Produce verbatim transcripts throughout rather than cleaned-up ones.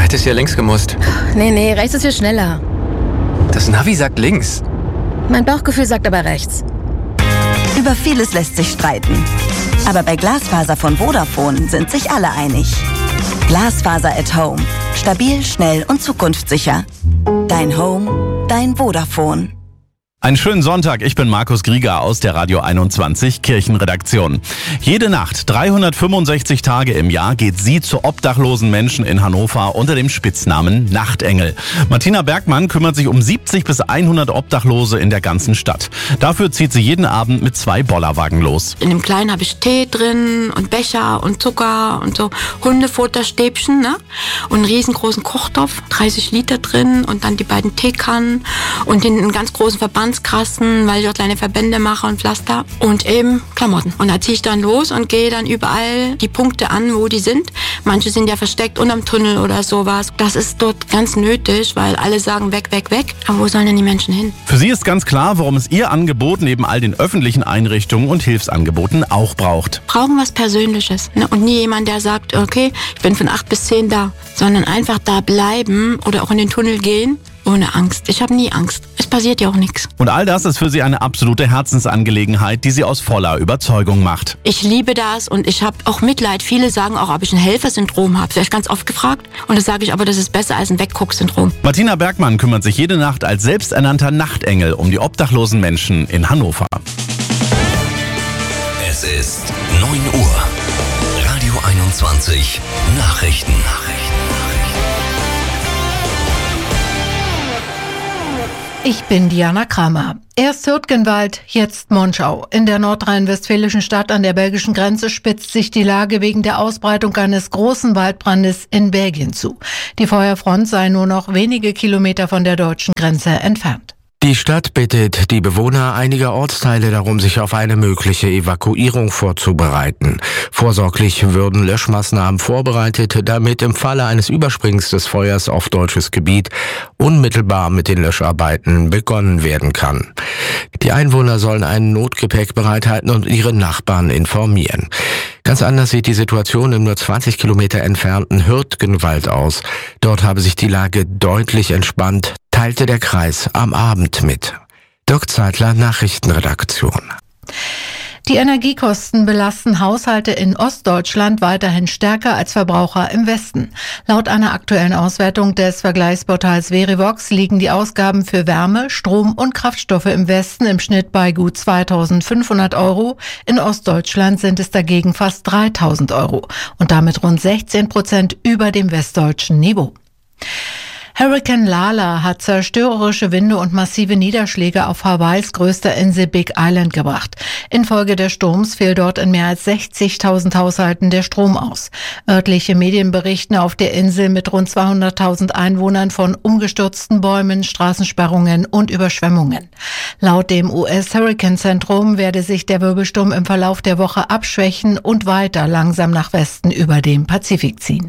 hättest hier links gemusst. Nee, nee, rechts ist viel schneller. Das Navi sagt links. Mein Bauchgefühl sagt aber rechts. Über vieles lässt sich streiten. Aber bei Glasfaser von Vodafone sind sich alle einig. Glasfaser at Home. Stabil, schnell und zukunftssicher. Dein Home, dein Vodafone. Einen schönen Sonntag, ich bin Markus Grieger aus der Radio einundzwanzig Kirchenredaktion. Jede Nacht, dreihundertfünfundsechzig Tage im Jahr, geht sie zu obdachlosen Menschen in Hannover unter dem Spitznamen Nachtengel. Martina Bergmann kümmert sich um siebzig bis hundert Obdachlose in der ganzen Stadt. Dafür zieht sie jeden Abend mit zwei Bollerwagen los. In dem Kleinen habe ich Tee drin und Becher und Zucker und so Hundefutterstäbchen, ne? Und einen riesengroßen Kochtopf, dreißig Liter drin und dann die beiden Teekannen und hinten einen ganz großen Verband Krassen, weil ich auch kleine Verbände mache und Pflaster und eben Klamotten. Und da ziehe ich dann los und gehe dann überall die Punkte an, wo die sind. Manche sind ja versteckt unterm Tunnel oder sowas. Das ist dort ganz nötig, weil alle sagen weg, weg, weg. Aber wo sollen denn die Menschen hin? Für sie ist ganz klar, warum es ihr Angebot neben all den öffentlichen Einrichtungen und Hilfsangeboten auch braucht. Brauchen was Persönliches, ne? Und nie jemand, der sagt, okay, ich bin von acht bis zehn da, sondern einfach da bleiben oder auch in den Tunnel gehen. Ohne Angst. Ich habe nie Angst. Es passiert ja auch nichts. Und all das ist für sie eine absolute Herzensangelegenheit, die sie aus voller Überzeugung macht. Ich liebe das und ich habe auch Mitleid. Viele sagen auch, ob ich ein Helfersyndrom habe. Das werde ich ganz oft gefragt. Und das sage ich aber, das ist besser als ein Weggucksyndrom. Martina Bergmann kümmert sich jede Nacht als selbsternannter Nachtengel um die obdachlosen Menschen in Hannover. Es ist neun Uhr. Radio einundzwanzig. Nachrichten. Ich bin Diana Kramer. Erst Hürtgenwald, jetzt Monschau. In der nordrhein-westfälischen Stadt an der belgischen Grenze spitzt sich die Lage wegen der Ausbreitung eines großen Waldbrandes in Belgien zu. Die Feuerfront sei nur noch wenige Kilometer von der deutschen Grenze entfernt. Die Stadt bittet die Bewohner einiger Ortsteile darum, sich auf eine mögliche Evakuierung vorzubereiten. Vorsorglich würden Löschmaßnahmen vorbereitet, damit im Falle eines Übersprings des Feuers auf deutsches Gebiet unmittelbar mit den Löscharbeiten begonnen werden kann. Die Einwohner sollen ein Notgepäck bereithalten und ihre Nachbarn informieren. Ganz anders sieht die Situation im nur zwanzig Kilometer entfernten Hürtgenwald aus. Dort habe sich die Lage deutlich entspannt, teilte der Kreis am Abend mit. Dirk Zeitler, Nachrichtenredaktion. Die Energiekosten belasten Haushalte in Ostdeutschland weiterhin stärker als Verbraucher im Westen. Laut einer aktuellen Auswertung des Vergleichsportals Verivox liegen die Ausgaben für Wärme, Strom und Kraftstoffe im Westen im Schnitt bei gut zweitausendfünfhundert Euro. In Ostdeutschland sind es dagegen fast dreitausend Euro und damit rund sechzehn Prozent über dem westdeutschen Niveau. Hurrikan Lala hat zerstörerische Winde und massive Niederschläge auf Hawaiis größter Insel Big Island gebracht. Infolge des Sturms fiel dort in mehr als sechzigtausend Haushalten der Strom aus. Örtliche Medien berichten auf der Insel mit rund zweihunderttausend Einwohnern von umgestürzten Bäumen, Straßensperrungen und Überschwemmungen. Laut dem U S-Hurrikanzentrum werde sich der Wirbelsturm im Verlauf der Woche abschwächen und weiter langsam nach Westen über den Pazifik ziehen.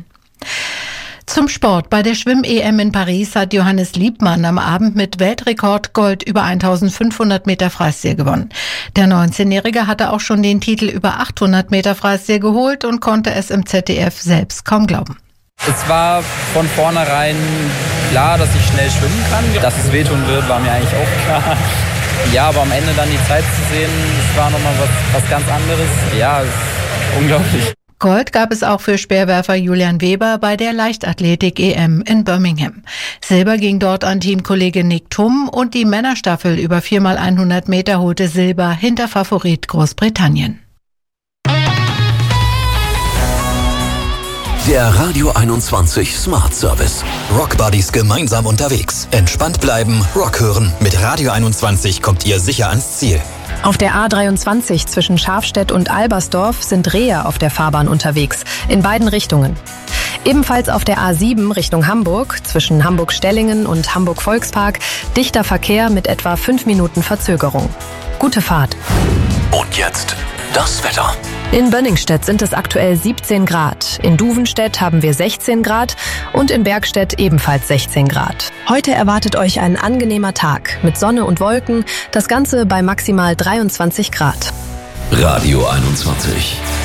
Zum Sport. Bei der Schwimm-E M in Paris hat Johannes Liebmann am Abend mit Weltrekord Gold über eintausendfünfhundert Meter Freistil gewonnen. Der neunzehnjährige hatte auch schon den Titel über achthundert Meter Freistil geholt und konnte es im Z D F selbst kaum glauben. Es war von vornherein klar, dass ich schnell schwimmen kann. Dass es wehtun wird, war mir eigentlich auch klar. Ja, aber am Ende dann die Zeit zu sehen, das war nochmal was, was ganz anderes. Ja, es ist unglaublich. Gold gab es auch für Speerwerfer Julian Weber bei der Leichtathletik-E M in Birmingham. Silber ging dort an Teamkollege Nick Thum und die Männerstaffel über vier mal hundert Meter holte Silber hinter Favorit Großbritannien. Der Radio einundzwanzig Smart Service. Rock Buddies gemeinsam unterwegs. Entspannt bleiben, Rock hören. Mit Radio einundzwanzig kommt ihr sicher ans Ziel. Auf der A dreiundzwanzig zwischen Schafstedt und Albersdorf sind Rehe auf der Fahrbahn unterwegs, in beiden Richtungen. Ebenfalls auf der A sieben Richtung Hamburg, zwischen Hamburg-Stellingen und Hamburg-Volkspark, dichter Verkehr mit etwa fünf Minuten Verzögerung. Gute Fahrt. Und jetzt das Wetter. In Bönningstedt sind es aktuell siebzehn Grad, in Duvenstedt haben wir sechzehn Grad und in Bergstedt ebenfalls sechzehn Grad. Heute erwartet euch ein angenehmer Tag mit Sonne und Wolken, das Ganze bei maximal dreiundzwanzig Grad. Radio einundzwanzig.